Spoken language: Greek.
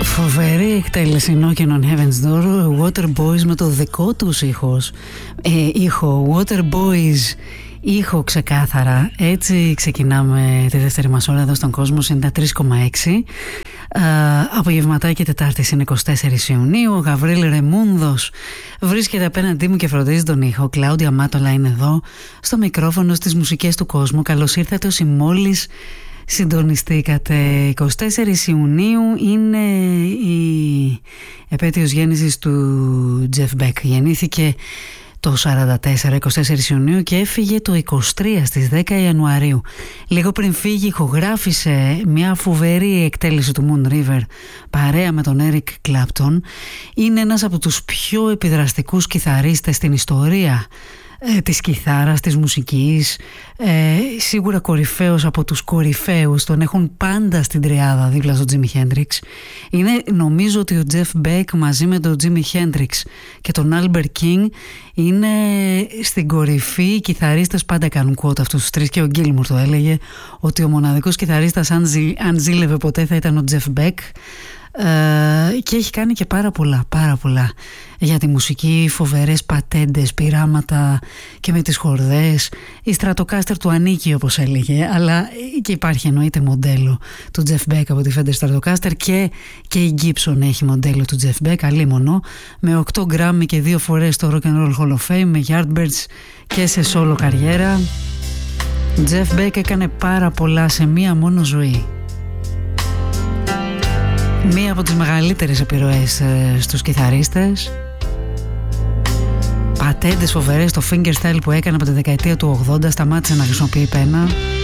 Φοβερή εκτέλεση Knocking on Heaven's Door, Waterboys με το δικό τους ήχο, Waterboys ήχο ξεκάθαρα. Έτσι ξεκινάμε τη δεύτερη μας ώρα εδώ στον κόσμο, 93,6. Απογευματάκι Τετάρτης είναι 24 Ιουνίου. Ο Γαβρίλ Ρεμούνδος βρίσκεται απέναντί μου και φροντίζει τον ήχο. Κλάουντια Μάτολα είναι εδώ στο μικρόφωνο, στις μουσικές του κόσμου. Καλώς ήρθατε όσοι μόλις συντονιστήκατε. 24 Ιουνίου είναι η επέτειος γέννησης του Jeff Beck. Γεννήθηκε το 44, 24 Ιουνίου και έφυγε το 23 στις 10 Ιανουαρίου. Λίγο πριν φύγει ηχογράφησε μια φοβερή εκτέλεση του Moon River παρέα με τον Eric Clapton. Είναι ένας από τους πιο επιδραστικούς κιθαρίστες στην ιστορία της κιθάρας, της μουσικής, σίγουρα κορυφαίος από τους κορυφαίους, τον έχουν πάντα στην τριάδα δίπλα στο Jimi Hendrix. Νομίζω ότι ο Jeff Beck μαζί με τον Jimi Hendrix και τον Albert King είναι στην κορυφή. Οι κιθαρίστες πάντα κάνουν quote αυτούς τους τρεις και ο Gilmour το έλεγε ότι ο μοναδικός κιθαρίστας αν ζήλευε ποτέ θα ήταν ο Jeff Beck. Και έχει κάνει και πάρα πολλά για τη μουσική, φοβερές πατέντες, πειράματα και με τις χορδές. Η Stratocaster του ανήκει όπως έλεγε, αλλά και υπάρχει εννοείται μοντέλο του Jeff Beck από τη Fender Stratocaster και η Gibson έχει μοντέλο του Jeff Beck, αλίμονο, με 8 Grammy και 2 φορές στο Rock and Roll Hall of Fame, με Yardbirds και σε solo καριέρα. Jeff Beck έκανε πάρα πολλά σε μία μόνο ζωή. Μία από τις μεγαλύτερες επιρροές στους κιθαρίστες. Πατέντες φοβερές, το fingerstyle που έκανε από τη δεκαετία του 80, σταμάτησε να χρησιμοποιεί πένα.